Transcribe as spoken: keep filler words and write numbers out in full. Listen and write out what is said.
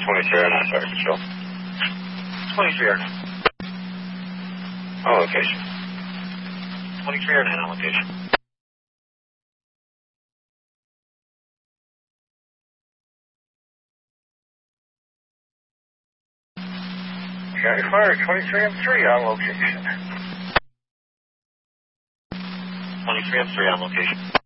twenty-three oh nine, Fire Control. twenty-three oh nine. On location. twenty-three oh nine on location. County Fire, twenty-three M three on location. twenty-three M three on location.